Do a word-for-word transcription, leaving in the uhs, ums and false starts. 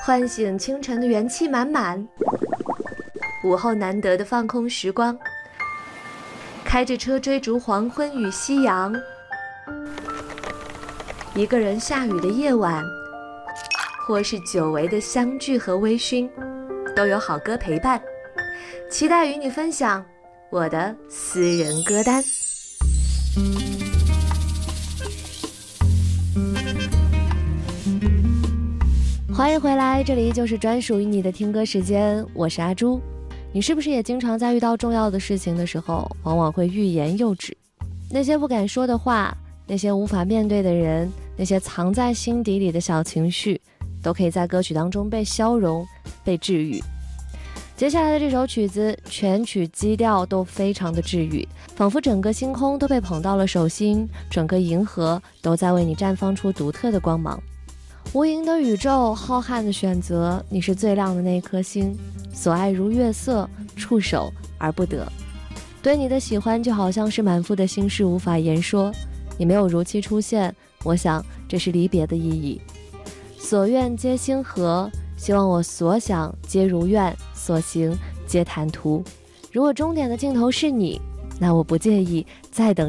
唤醒清晨的元气满满，午后难得的放空时光，开着车追逐黄昏与夕阳，一个人下雨的夜晚，或是久违的相聚和微醺，都有好歌陪伴。期待与你分享我的私人歌单。欢迎回来，这里就是专属于你的听歌时间，我是阿朱。你是不是也经常在遇到重要的事情的时候，往往会欲言又止？那些不敢说的话，那些无法面对的人，那些藏在心底里的小情绪，都可以在歌曲当中被消融，被治愈。接下来的这首曲子，全曲基调都非常的治愈，仿佛整个星空都被捧到了手心，整个银河都在为你绽放出独特的光芒。无垠的宇宙，浩瀚的选择，你是最亮的那颗星，所爱如月色，触手而不得。对你的喜欢就好像是满腹的心事无法言说，你没有如期出现，我想这是离别的意义。所愿皆星河，希望我所想皆如愿，所行皆坦途。如果终点的尽头是你，那我不介意再等